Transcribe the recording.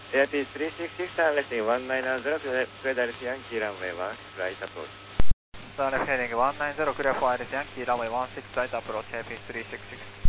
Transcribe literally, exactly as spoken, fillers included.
Airpeace three six six, lifting one nine zero, clear direct Yankee runway one six, right approach. Starleft heading one nine zero, clear for Iris Yankee, runway one six, right approach, Airpeace three six six.